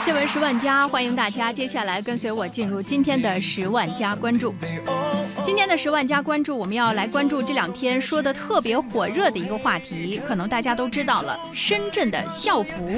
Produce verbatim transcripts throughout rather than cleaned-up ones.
新闻十万加，欢迎大家接下来跟随我进入今天的十万加关注。今天的十万加关注，我们要来关注这两天说的特别火热的一个话题，可能大家都知道了，深圳的校服。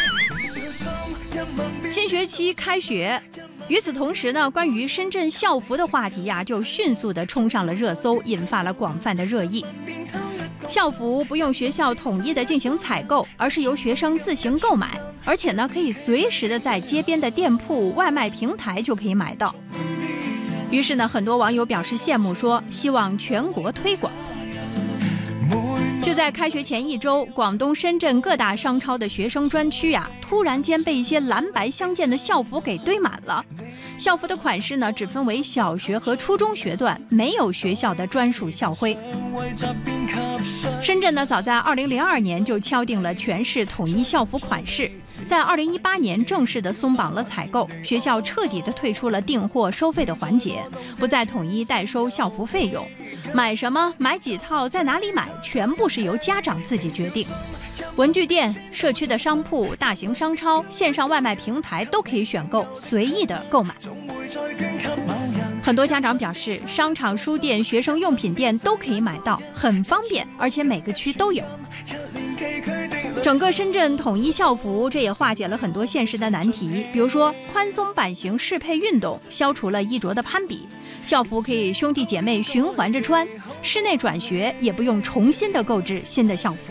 新学期开学，与此同时呢，关于深圳校服的话题呀、啊，就迅速地冲上了热搜，引发了广泛的热议。校服不用学校统一的进行采购，而是由学生自行购买，而且呢，可以随时的在街边的店铺、外卖平台就可以买到。于是呢，很多网友表示羡慕，说希望全国推广。就在开学前一周，广东深圳各大商超的学生专区啊，突然间被一些蓝白相间的校服给堆满了。校服的款式呢，只分为小学和初中学段，没有学校的专属校徽。深圳呢，早在二零零二年就敲定了全市统一校服款式，在二零一八年正式的松绑了采购，学校彻底的退出了订货收费的环节，不再统一代收校服费用，买什么、买几套、在哪里买，全部是由家长自己决定。文具店、社区的商铺、大型商超、线上外卖平台都可以选购，随意的购买。很多家长表示，商场、书店、学生用品店都可以买到，很方便，而且每个区都有。整个深圳统一校服，这也化解了很多现实的难题，比如说宽松版型适配运动，消除了衣着的攀比，校服可以兄弟姐妹循环着穿，室内转学也不用重新的购置新的校服。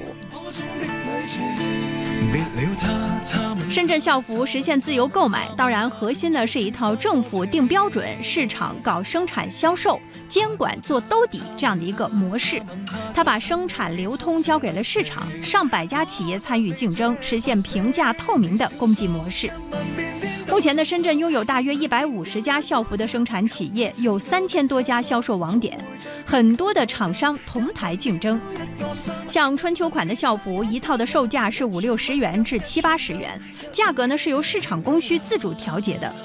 深圳校服实现自由购买，当然核心呢是一套政府定标准、市场搞生产销售、监管做兜底这样的一个模式。它把生产流通交给了市场，上百家企业参与竞争，实现平价透明的供给模式。目前的深圳拥有大约一百五十家校服的生产企业，有三千多家销售网点，很多的厂商同台竞争。像春秋款的校服，一套的售价是五六十元至七八十元，价格呢是由市场供需自主调节的。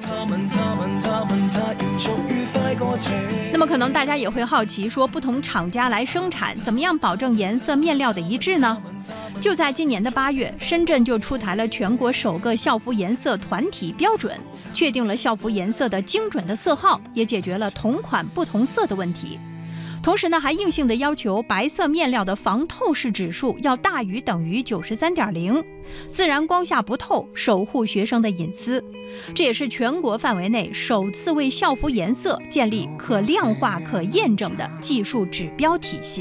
那么可能大家也会好奇，说不同厂家来生产，怎么样保证颜色面料的一致呢？就在今年的八月，深圳就出台了全国首个校服颜色团体标准，确定了校服颜色的精准的色号，也解决了同款不同色的问题。同时呢，还硬性的要求白色面料的防透视指数要大于等于 九十三点零， 自然光下不透，守护学生的隐私。这也是全国范围内首次为校服颜色建立可量化、可验证的技术指标体系。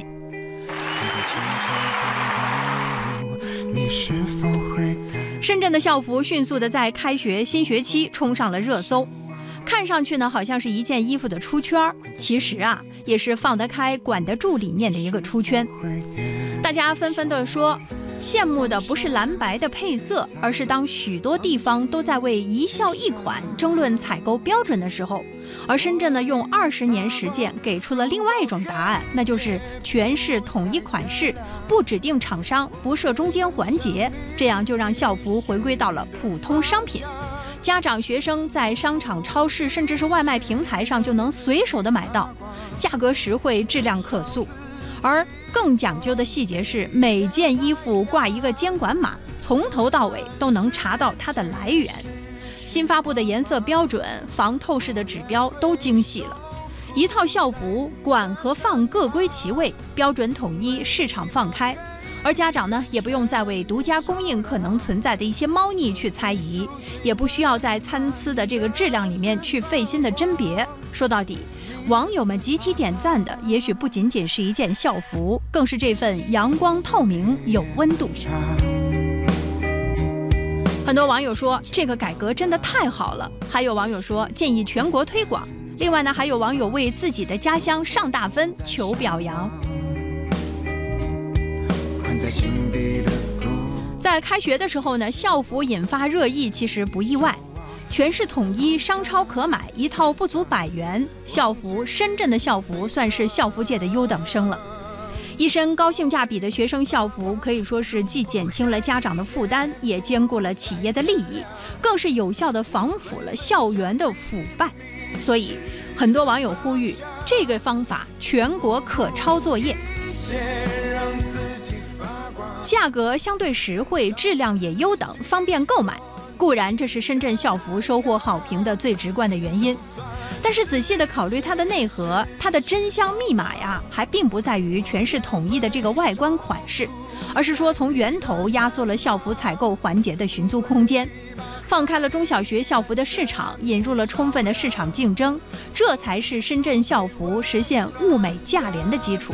深圳的校服迅速的在开学新学期冲上了热搜，看上去呢好像是一件衣服的出圈，其实啊也是放得开管得住理念的一个出圈。大家纷纷的说，羡慕的不是蓝白的配色，而是当许多地方都在为一校一款争论采购标准的时候，而深圳呢用二十年实践给出了另外一种答案，那就是全市统一款式，不指定厂商，不设中间环节，这样就让校服回归到了普通商品。家长、学生在商场、超市甚至是外卖平台上就能随手的买到，价格实惠，质量可塑。而更讲究的细节是，每件衣服挂一个监管码，从头到尾都能查到它的来源。新发布的颜色标准、防透视的指标都精细了，一套校服管和放各归其位，标准统一，市场放开。而家长呢，也不用再为独家供应可能存在的一些猫腻去猜疑，也不需要在参差的这个质量里面去费心的甄别。说到底，网友们集体点赞的也许不仅仅是一件校服，更是这份阳光透明有温度。很多网友说这个改革真的太好了，还有网友说建议全国推广。另外呢，还有网友为自己的家乡上大分求表扬。在开学的时候呢，校服引发热议其实不意外。全市统一，商超可买，一套不足百元。校服，深圳的校服算是校服界的优等生了。一身高性价比的学生校服，可以说是既减轻了家长的负担，也兼顾了企业的利益，更是有效地防腐了校园的腐败。所以，很多网友呼吁这个方法全国可抄作业。价格相对实惠，质量也优等，方便购买。 固然这是深圳校服收获好评的最直观的原因，但是仔细的考虑它的内核，它的真香密码呀，还并不在于全市统一的这个外观款式，而是说从源头压缩了校服采购环节的寻租空间，放开了中小学校服的市场，引入了充分的市场竞争，这才是深圳校服实现物美价廉的基础。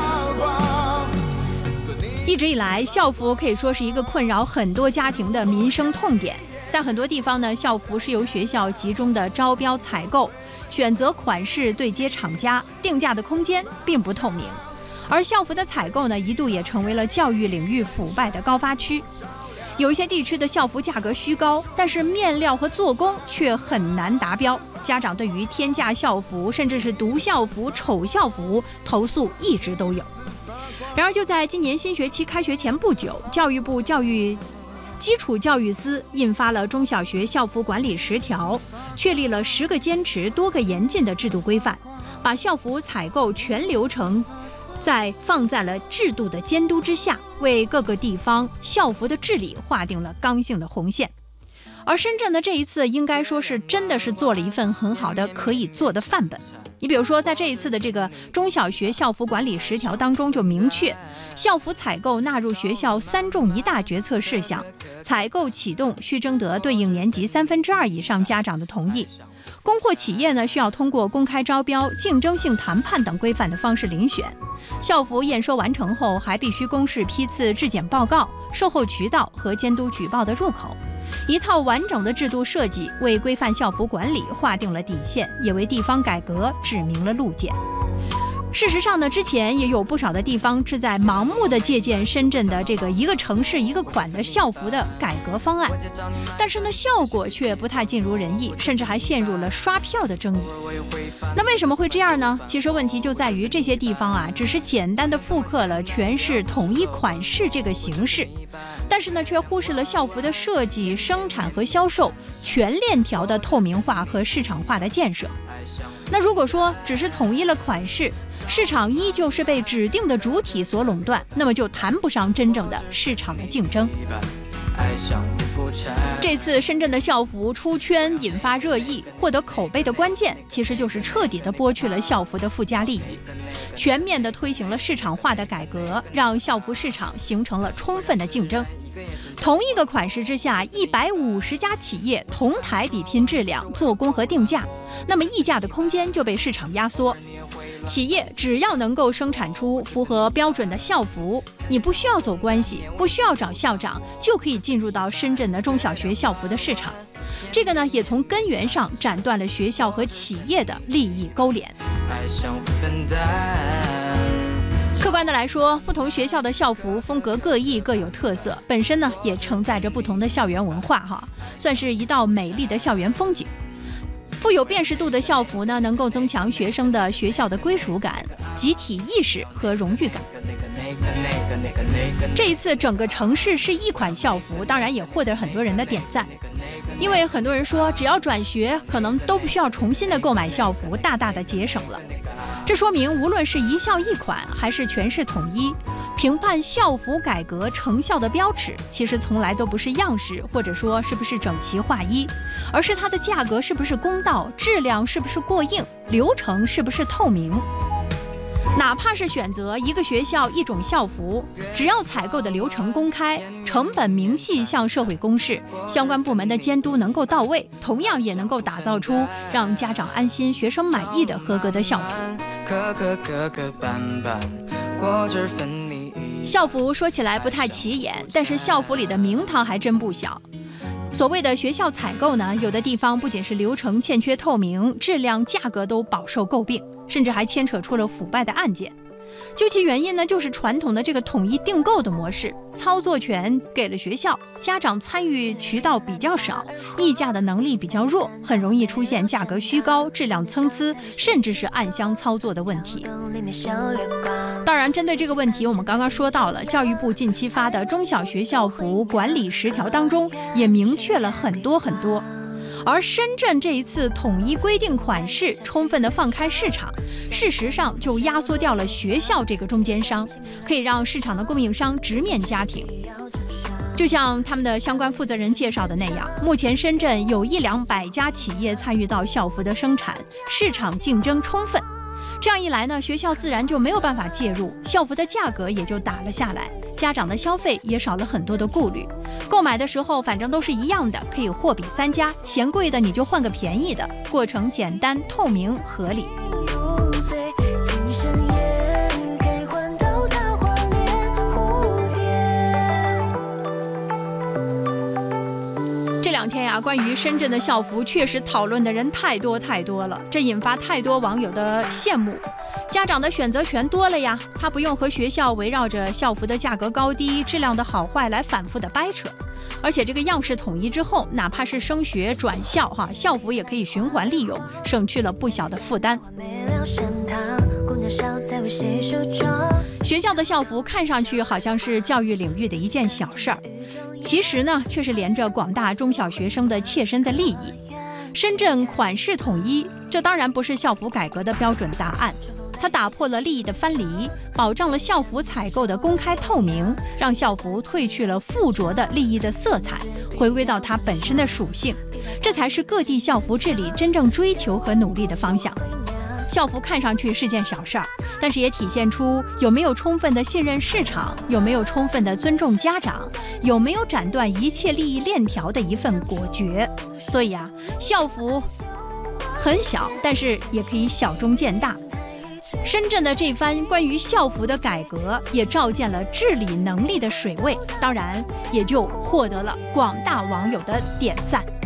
一直以来，校服可以说是一个困扰很多家庭的民生痛点。在很多地方呢，校服是由学校集中的招标采购，选择款式对接厂家，定价的空间并不透明。而校服的采购呢，一度也成为了教育领域腐败的高发区。有一些地区的校服价格虚高，但是面料和做工却很难达标。家长对于天价校服，甚至是毒校服、丑校服投诉一直都有。然而就在今年新学期开学前不久，教育部教育基础教育司印发了中小学校服管理十条，确立了十个坚持多个严禁的制度规范，把校服采购全流程在放在了制度的监督之下，为各个地方校服的治理划定了刚性的红线。而深圳的这一次应该说是真的是做了一份很好的可以做的范本。你比如说，在这一次的这个中小学校服管理十条当中，就明确校服采购纳入学校三重一大决策事项，采购启动需征得对应年级三分之二以上家长的同意。供货企业呢，需要通过公开招标、竞争性谈判等规范的方式遴选。校服验收完成后，还必须公示批次质检报告、售后渠道和监督举报的入口。一套完整的制度设计，为规范校服管理划定了底线，也为地方改革指明了路线。事实上呢，之前也有不少的地方是在盲目的借鉴深圳的这个一个城市一个款的校服的改革方案，但是呢，效果却不太尽如人意，甚至还陷入了刷票的争议。那为什么会这样呢？其实问题就在于这些地方啊，只是简单的复刻了全市统一款式这个形式，但是呢，却忽视了校服的设计、生产和销售全链条的透明化和市场化的建设。那如果说只是统一了款式，市场依旧是被指定的主体所垄断，那么就谈不上真正的市场的竞争。这次深圳的校服出圈引发热议，获得口碑的关键，其实就是彻底的剥去了校服的附加利益，全面的推行了市场化的改革，让校服市场形成了充分的竞争。同一个款式之下，一百五十家企业同台比拼质量、做工和定价，那么议价的空间就被市场压缩。企业只要能够生产出符合标准的校服，你不需要走关系，不需要找校长，就可以进入到深圳的中小学校服的市场。这个呢，也从根源上斩断了学校和企业的利益勾连。客观的来说，不同学校的校服风格各异，各有特色，本身呢也承载着不同的校园文化哈，算是一道美丽的校园风景。富有辨识度的校服呢，能够增强学生的学校的归属感、集体意识和荣誉感。这一次整个城市是一款校服，当然也获得很多人的点赞，因为很多人说只要转学，可能都不需要重新的购买校服，大大的节省了。这说明无论是一校一款还是全市统一，评判校服改革成效的标尺，其实从来都不是样式，或者说是不是整齐划一，而是它的价格是不是公道，质量是不是过硬，流程是不是透明。哪怕是选择一个学校一种校服，只要采购的流程公开，成本明细向社会公示，相关部门的监督能够到位，同样也能够打造出让家长安心、学生满意的合格的校服。校服说起来不太起眼，但是校服里的名堂还真不小。所谓的学校采购呢，有的地方不仅是流程欠缺透明，质量、价格都饱受诟病，甚至还牵扯出了腐败的案件。究其原因呢，就是传统的这个统一订购的模式，操作权给了学校，家长参与渠道比较少，议价的能力比较弱，很容易出现价格虚高、质量参差，甚至是暗箱操作的问题。当然，针对这个问题，我们刚刚说到了教育部近期发的中小学校服管理十条当中，也明确了很多很多。而深圳这一次统一规定款式，充分的放开市场，事实上就压缩掉了学校这个中间商，可以让市场的供应商直面家庭。 就像他们的相关负责人介绍的那样，目前深圳有一两百家企业参与到校服的生产，市场竞争充分。这样一来呢，学校自然就没有办法介入，校服的价格也就打了下来，家长的消费也少了很多的顾虑。购买的时候反正都是一样的，可以货比三家，嫌贵的你就换个便宜的，过程简单、透明、合理。这两天呀、啊，关于深圳的校服确实讨论的人太多太多了，这引发太多网友的羡慕。家长的选择权多了呀，他不用和学校围绕着校服的价格高低、质量的好坏来反复的掰扯，而且这个样式统一之后，哪怕是升学转校哈，校服也可以循环利用，省去了不小的负担。学校的校服看上去好像是教育领域的一件小事儿，其实呢，却是连着广大中小学生的切身的利益。深圳款式统一，这当然不是校服改革的标准答案，它打破了利益的藩篱，保障了校服采购的公开透明，让校服褪去了附着的利益的色彩，回归到它本身的属性，这才是各地校服治理真正追求和努力的方向。校服看上去是件小事儿，但是也体现出有没有充分的信任市场，有没有充分的尊重家长，有没有斩断一切利益链条的一份果决。所以啊，校服很小，但是也可以小中见大。深圳的这番关于校服的改革，也照见了治理能力的水位，当然也就获得了广大网友的点赞。